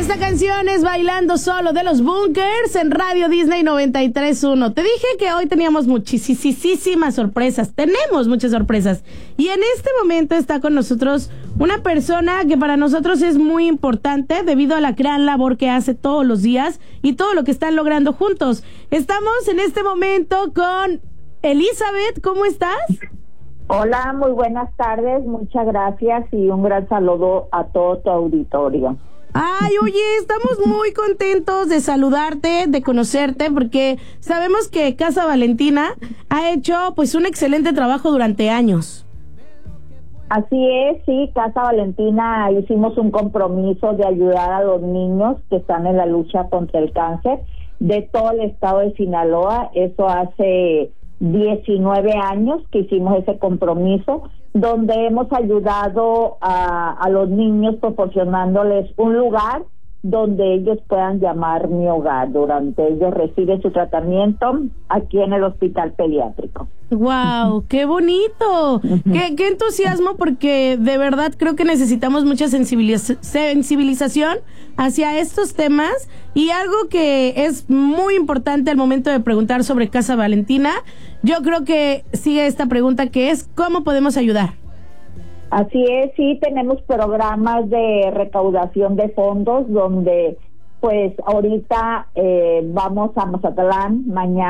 Esta canción es Bailando Solo de los Bunkers en Radio Disney 93.1. Te dije que hoy teníamos muchísimas sorpresas. Tenemos muchas sorpresas. Y en este momento está con nosotros una persona que para nosotros es muy importante debido a la gran labor que hace todos los días y todo lo que están logrando juntos. Estamos en este momento con Elizabeth. ¿Cómo estás? Hola, muy buenas tardes. Muchas gracias y un gran saludo a todo tu auditorio. Ay, oye, estamos muy contentos de saludarte, de conocerte, porque sabemos que Casa Valentina ha hecho pues un excelente trabajo durante años. Así es, sí, Casa Valentina hicimos un compromiso de ayudar a los niños que están en la lucha contra el cáncer de todo el estado de Sinaloa. Eso hace 19 años que hicimos ese compromiso, donde hemos ayudado a los niños proporcionándoles un lugar donde ellos puedan llamar mi hogar durante ellos reciben su tratamiento aquí en el hospital pediátrico. ¡Wow! ¡Qué bonito! ¡Qué entusiasmo! Porque de verdad creo que necesitamos mucha sensibilización hacia estos temas, y algo que es muy importante al momento de preguntar sobre Casa Valentina, yo creo que sigue esta pregunta, que es ¿cómo podemos ayudar? Así es, sí, tenemos programas de recaudación de fondos donde pues ahorita vamos a Mazatlán mañana.